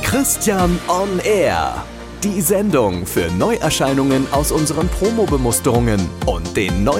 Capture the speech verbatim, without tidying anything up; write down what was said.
Christian on Air. Die Sendung für Neuerscheinungen aus unseren Promo-Bemusterungen und den neuen